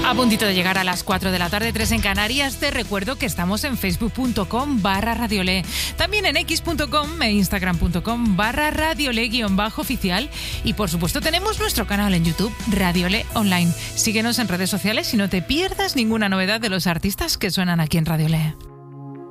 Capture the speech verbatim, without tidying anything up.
A puntito de llegar a las cuatro de la tarde, tres en Canarias. Te recuerdo que estamos en facebook.com barra radiole, también en x.com e instagram.com barra radiole guión bajo oficial, y por supuesto tenemos nuestro canal en YouTube, Radiole Online. Síguenos en redes sociales y no te pierdas ninguna novedad de los artistas que suenan aquí en Radiole.